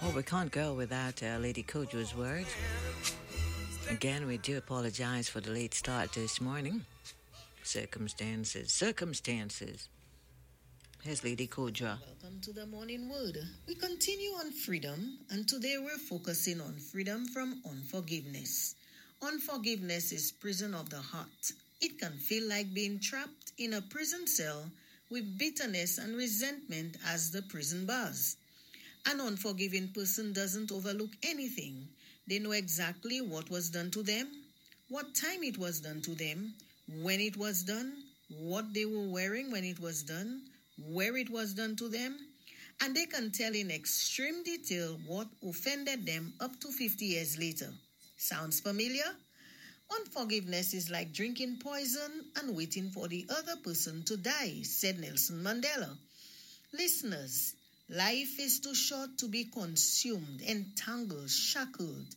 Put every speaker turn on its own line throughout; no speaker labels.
Well, we can't go without Lady Kojo's words. Again, we do apologize for the late start this morning. Circumstances. Here's Lady Kojo.
Welcome to the Morning Word. We continue on freedom, and today we're focusing on freedom from unforgiveness. Unforgiveness is prison of the heart. It can feel like being trapped in a prison cell with bitterness and resentment as the prison bars. An unforgiving person doesn't overlook anything. They know exactly what was done to them, what time it was done to them, when it was done, what they were wearing when it was done, where it was done to them, and they can tell in extreme detail what offended them up to 50 years later. Sounds familiar? Unforgiveness is like drinking poison and waiting for the other person to die, said Nelson Mandela. Listeners, life is too short to be consumed, entangled, shackled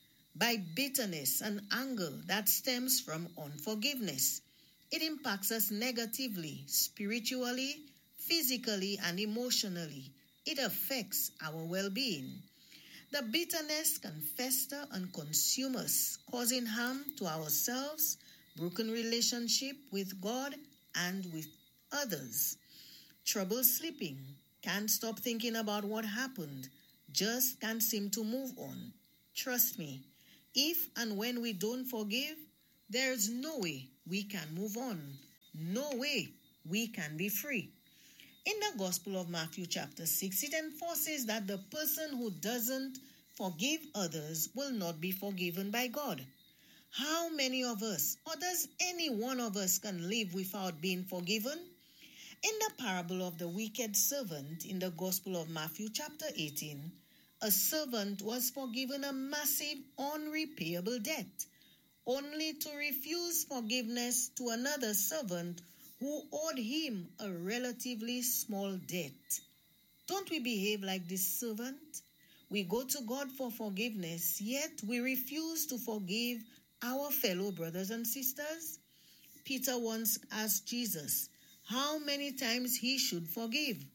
by bitterness and anger that stems from unforgiveness. It impacts us negatively, spiritually, physically, and emotionally. It affects our well-being. The bitterness can fester and consume us, causing harm to ourselves, broken relationship with God and with others. Trouble sleeping, can't stop thinking about what happened, just can't seem to move on. Trust me, if and when we don't forgive, there's no way we can move on. No way we can be free. In the Gospel of Matthew chapter 6, it enforces that the person who doesn't forgive others will not be forgiven by God. How many of us, or does any one of us, can live without being forgiven? In the parable of the wicked servant in the Gospel of Matthew chapter 18, a servant was forgiven a massive unrepayable debt, only to refuse forgiveness to another servant who owed him a relatively small debt. Don't we behave like this servant? We go to God for forgiveness, yet we refuse to forgive our fellow brothers and sisters. Peter once asked Jesus how many times he should forgive.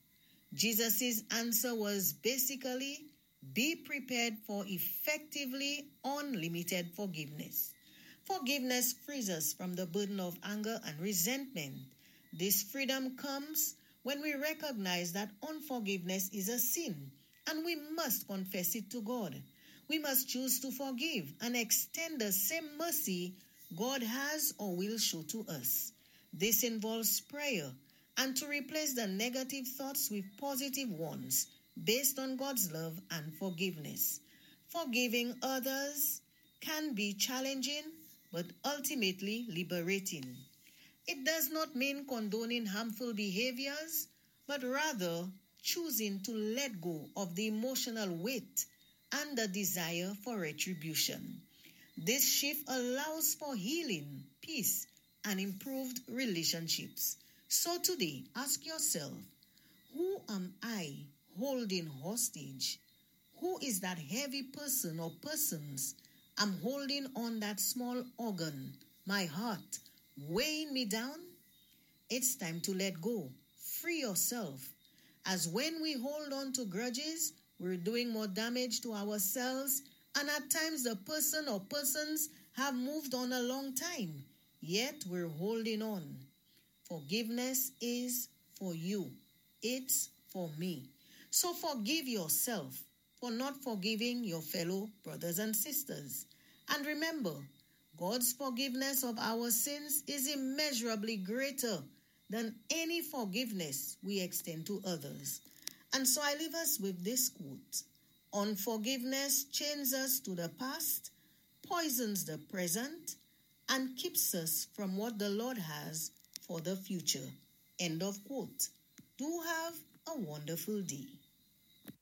Jesus' answer was basically, be prepared for effectively unlimited forgiveness. Forgiveness frees us from the burden of anger and resentment. This freedom comes when we recognize that unforgiveness is a sin, and we must confess it to God. We must choose to forgive and extend the same mercy God has or will show to us. This involves prayer and to replace the negative thoughts with positive ones based on God's love and forgiveness. Forgiving others can be challenging, but ultimately liberating. It does not mean condoning harmful behaviors, but rather choosing to let go of the emotional weight and the desire for retribution. This shift allows for healing, peace, and improved relationships. So today, ask yourself, who am I holding hostage? Who is that heavy person or persons I'm holding on that small organ, my heart, weighing me down? It's time to let go. Free yourself. As when we hold on to grudges, we're doing more damage to ourselves, and at times the person or persons have moved on a long time, yet we're holding on. Forgiveness is for you. It's for me. So forgive yourself for not forgiving your fellow brothers and sisters. And remember, God's forgiveness of our sins is immeasurably greater than any forgiveness we extend to others. And so I leave us with this quote: unforgiveness chains us to the past, poisons the present, and keeps us from what the Lord has for the future. End of quote. Do have a wonderful day.